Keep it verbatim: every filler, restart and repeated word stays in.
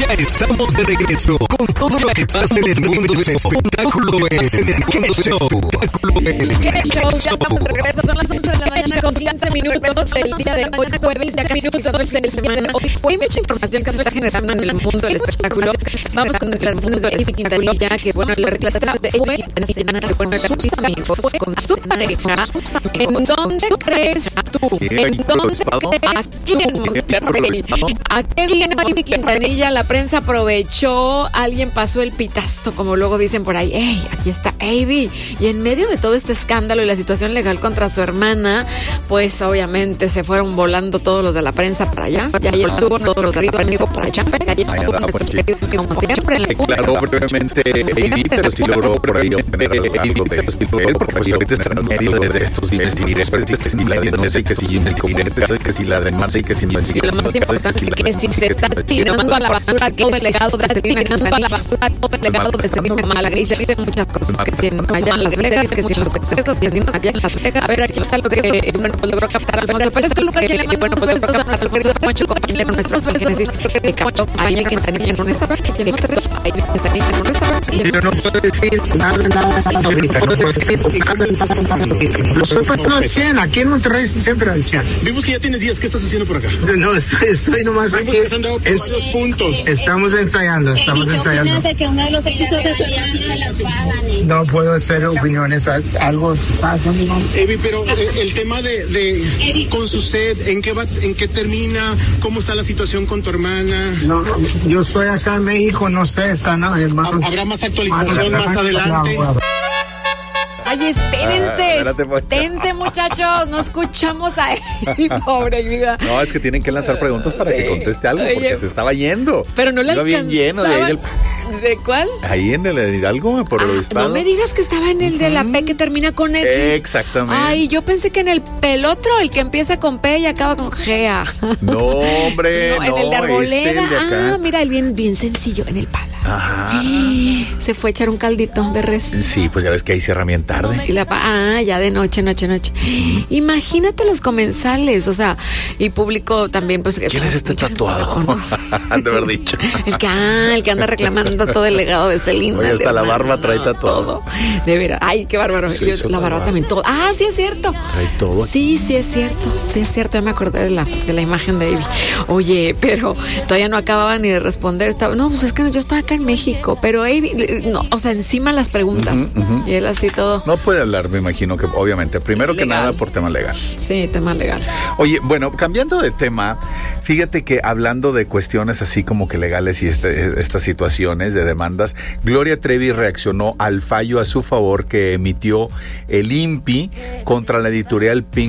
Ya estamos de regreso con todo lo que pasa en el mundo del espectáculo en el Mundo Show. ¿Qué show? Ya estamos de regreso. Son las once de la mañana con quince minutos. El día de hoy, jueves, ya minutos de semana. Hoy hay mucha información que se está generando en el mundo del espectáculo. Vamos con declaraciones de Ivy Quintanilla, que bueno, la declaración de Ivy Quintanilla, que bueno, sus amigos con su pareja. ¿En dónde crees tú? ¿En dónde crees? Aquí en Monterrey. ¿A qué viene Ivy Quintanilla? La prensa aprovechó, alguien pasó el pitazo, como luego dicen por ahí. ¡Ey! Aquí está Ivy. Y en medio de todo este escándalo y la situación legal contra su hermana, pues obviamente se fueron volando todos los de la prensa para allá. Y ahí estuvo todos los de la prensa para allá. Y ahí estuvo nuestro querido, como siempre, en la declaró brevemente Ivy, pero sí logró por ahí obtener algo de él, porque pues ahorita están en medio de estos dimes y diretes, que si la denuncia, que si que si la demanda y que si no. Y lo más importante es que si se está tirando a la basura todo el legado de este día, tirando a la basura todo el legado de este día, Málaga, y se dicen muchas cosas, que si en allá en Las Vegas, que si en los excesos, y así allá en Las Vegas. A ver, aquí está lo que no logró captar al fondo. Pues esto es lo que y bueno, pues logró captar al fondo mucho compañero nuestros, que necesito que cacho, ahí que tenía en un restaurante, que tiene ahí que tenía en un restaurante. Yo no puedo decir nada, nada, no puedo decir lo estoy pasando al cien, aquí en Monterrey siempre al cien. Vimos que ya tienes días, ¿qué estás haciendo por acá? No, estoy, estoy nomás aquí. Vimos que han dado por Es, varios puntos. Estamos ensayando, estamos ¿Qué ensayando. opinas de que uno de los éxitos de tu vida ha sido las Páganas? No puedo hacer opiniones, algo pasa. Evi, pero eh, el tema de, de con su set, ¿en qué va, en qué termina? ¿Cómo está la situación con tu hermana? No, yo estoy acá en México, no sé, está no, hermano. ¿Habrá más actualización más adelante? Ay, espérense, Ah, espérense, muchachos, no escuchamos a él, pobre vida. No, es que tienen que lanzar preguntas para que conteste algo, porque Oye, se estaba yendo. Pero no le Iba bien lleno de ahí del... ¿De cuál? Ahí en el Hidalgo, por el Ah, obispado. no me digas que estaba en el de la P que termina con X. Exactamente. Ay, yo pensé que en el pelotro, el que empieza con P y acaba con G. No, hombre, no, no, en el de Arboleda. este, el de acá. Ah, mira, el bien, bien sencillo, en el pala. Ajá. Se fue a echar un caldito de res. Sí, pues ya ves que ahí cierra bien tarde. Y la pa- ah, ya de noche, noche, noche. Imagínate los comensales, o sea, y público también, pues. ¿Quién es este tatuado? Han de haber dicho. El que, ah, el que anda reclamando todo el legado de Celina. Oye, hasta la hermana, barba trae tatuado. Todo. De veras. Ay, qué bárbaro. Se Yo- hizo la barba tatuar. también, todo. Ah, sí es cierto. Trae todo. Sí, sí es cierto. Sí es cierto. Ya me acordé de la, de la imagen de Ivy. Oye, pero todavía no acababa ni de responder. Estaba, no, pues es que yo estoy acá en México. Pero Ivy, no, o sea, encima las preguntas. Ujú, ujú. Y él así todo. No puede hablar, me imagino que obviamente. Primero que Legal. nada por tema legal. Sí, tema legal. Oye, bueno, cambiando de tema, fíjate que hablando de cuestiones así como que legales y este, estas situaciones de demandas, Gloria Trevi reaccionó al fallo a su favor que emitió el I N P I contra la editorial Pink